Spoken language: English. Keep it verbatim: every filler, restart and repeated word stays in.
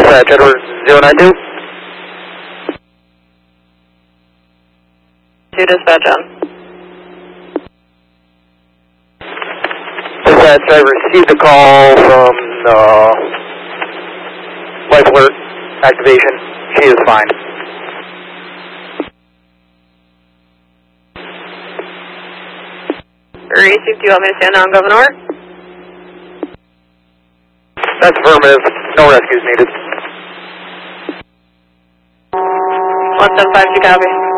Dispatch, Edward zero nine two. Two dispatch on. Dispatch, I received a call from uh, life alert activation. She is fine. Received, do you want me to stand on, Governor? That's affirmative. No rescues needed. one seven five two, copy.